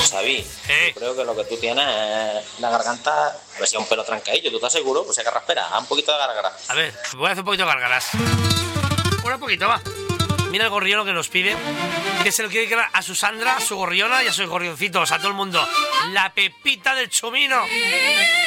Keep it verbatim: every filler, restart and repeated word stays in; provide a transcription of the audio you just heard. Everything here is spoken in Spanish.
Xavi, Eh. yo creo que lo que tú tienes es la garganta, a ver si es un pelo trancadillo, ¿tú estás seguro? Pues hay que raspera, haz un poquito de gargara. A ver, voy a hacer un poquito de gárgaras. Un poquito, va. Mira el gorrión que nos pide, que se lo quiere quedar a su Sandra, a su gorriona y a sus gorrioncitos, a todo el mundo. La Pepita del Chumino.